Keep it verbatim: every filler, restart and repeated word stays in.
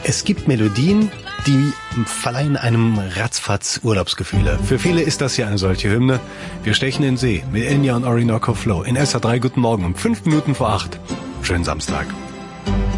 Es gibt Melodien, die verleihen einem ratzfatz Urlaubsgefühle. Für viele ist das hier eine solche Hymne. Wir stechen in den See mit Enya und Orinoco Flow in S R drei. Guten Morgen um fünf Minuten vor acht. Schönen Samstag.